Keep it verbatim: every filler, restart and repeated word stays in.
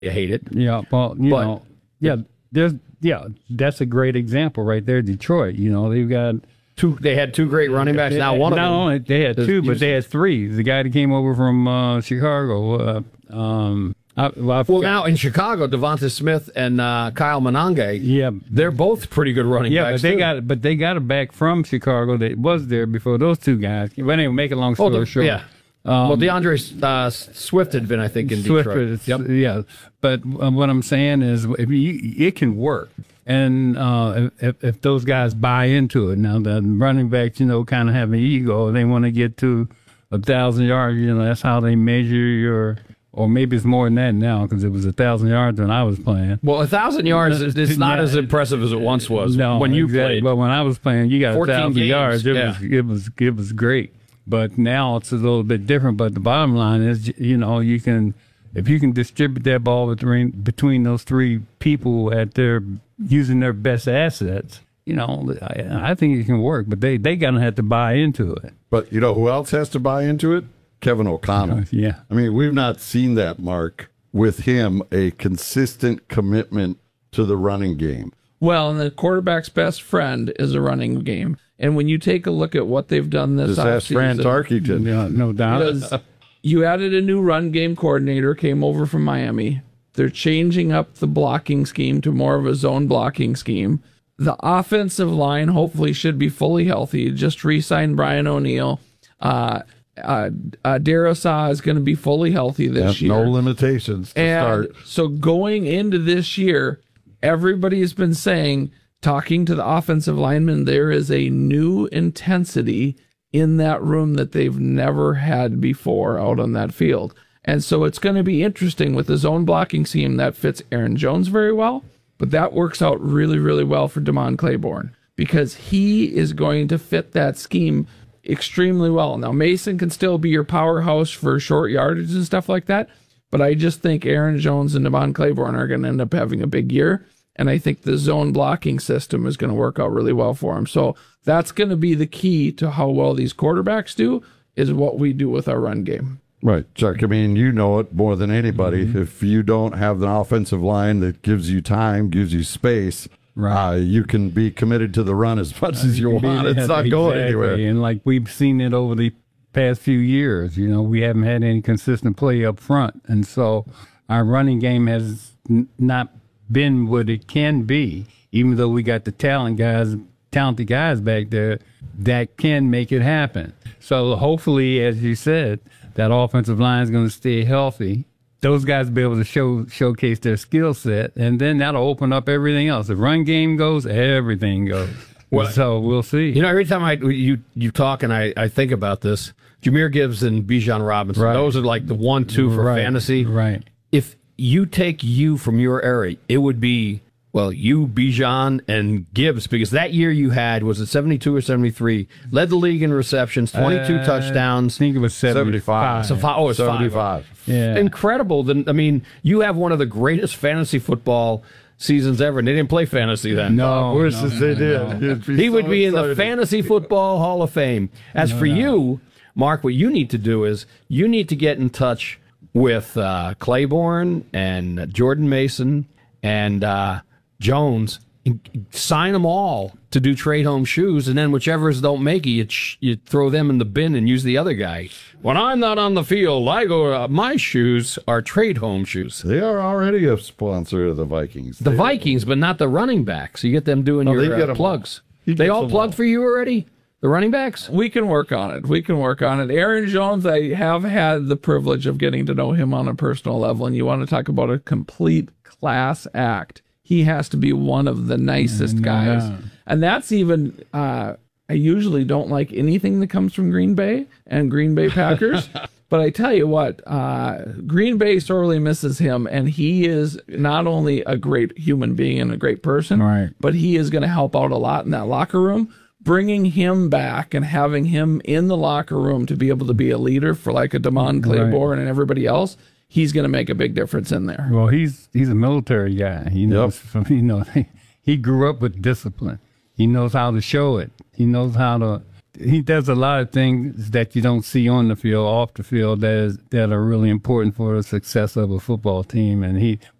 you hate it. Yeah, well, you But- know, yeah, there's yeah, that's a great example right there. Detroit, you know, they've got Two, they had two great running backs. Now one of not them. only they had is two, but useless. they had three. The guy that came over from uh, Chicago. Uh, um, I, well, I Well, forgot- now in Chicago, Devonta Smith and uh, Kyle Monange, yeah, they're both pretty good running yeah, backs. but they too. got but they got it back from Chicago that was there before those two guys. But anyway, make a long Oh, story the- short. yeah. well, DeAndre uh, Swift had been, I think, in Swift, Detroit. it's- yeah. But uh, what I'm saying is, if you, it can work, and uh, if, if those guys buy into it. Now, the running backs, you know, kind of have an ego. They want to get to a thousand yards. You know, that's how they measure your. Or maybe it's more than that now because it was a thousand yards when I was playing. Well, a thousand yards is it's not as impressive as it once was No, when you exactly. played. But when I was playing, you got a fourteen thousand games, yards. It yeah. was it was it was great. But now it's a little bit different. But the bottom line is, you know, you can if you can distribute that ball between between those three people at their using their best assets, you know, I, I think it can work. But they they gonna have to buy into it. But you know who else has to buy into it? Kevin O'Connell. Yeah. I mean, we've not seen that, Mark, with him, a consistent commitment to the running game. Well, and the quarterback's best friend is a running game. And when you take a look at what they've done this Just ask Fran offseason, Tarkenton. Yeah, no doubt. because you added a new run game coordinator, came over from Miami. They're changing up the blocking scheme to more of a zone blocking scheme. The offensive line hopefully should be fully healthy. Just re-signed Brian O'Neill. Uh, uh, uh, Darrisaw is going to be fully healthy this Yep, year. no limitations to And start. so going into this year, everybody's been saying, talking to the offensive linemen, there is a new intensity in that room that they've never had before out on that field. And so it's going to be interesting with the zone blocking scheme that fits Aaron Jones very well, but that works out really, really well for Damon Claiborne because he is going to fit that scheme extremely well. Now, Mason can still be your powerhouse for short yardage and stuff like that, but I just think Aaron Jones and Damon Claiborne are going to end up having a big year, and I think the zone blocking system is going to work out really well for him. So that's going to be the key to how well these quarterbacks do, is what we do with our run game. Right, Chuck. I mean, you know it more than anybody. Mm-hmm. If you don't have an offensive line that gives you time, gives you space, Right. uh, you can be committed to the run as much as you want. It's not going Exactly. anywhere. And like we've seen it over the past few years, you know, we haven't had any consistent play up front. And so our running game has n- not been what it can be, even though we got the talent guys, talented guys back there that can make it happen. So hopefully, as you said, that offensive line is going to stay healthy. Those guys will be able to show showcase their skill set, and then that'll open up everything else. The run game goes, everything goes. Well, so we'll see. You know, every time I you you talk and I, I think about this, Jahmyr Gibbs and Bijan Robinson, Right. those are like the one two for Right. fantasy. Right. If you take you from your area, it would be, well, you, Bijan, and Gibbs, because that year you had, was it seventy-two or seventy-three? Led the league in receptions, twenty-two Uh, touchdowns. I think it was seventy-five. So fi- oh, it's seventy-five. five. Yeah. Incredible. Then I mean, you have one of the greatest fantasy football seasons ever, and they didn't play fantasy then. No, Of course, no, as they did. You'd He so would be in the excited. Fantasy Football Hall of Fame. As for you, Mark, what you need to do is you need to get in touch with uh, Claiborne and Jordan Mason and uh, Jones. And sign them all to do trade home shoes, and then whichever's don't make it, you, ch- you throw them in the bin and use the other guy. When I'm not on the field, I go. Uh, my shoes are trade home shoes. They are already a sponsor of the Vikings. The They- Vikings, but not the running backs. You get them doing No, they your get uh, 'em plugs. all. He They gets all them plugged all. for you already. The running backs. We can work on it. We can work on it. Aaron Jones, I have had the privilege of getting to know him on a personal level, and you want to talk about a complete class act. He has to be one of the nicest guys. Yeah. And that's even, uh, I usually don't like anything that comes from Green Bay and Green Bay Packers. But I tell you what, uh, Green Bay sorely misses him, and he is not only a great human being and a great person, Right. but he is going to help out a lot in that locker room. Bringing him back and having him in the locker room to be able to be a leader for like a Damon Claiborne and everybody else, he's going to make a big difference in there. Well, he's he's a military guy. He knows from you know he grew up with discipline. He knows how to show it. He knows how to he does a lot of things that you don't see on the field, off the field, that is, that are really important for the success of a football team. And he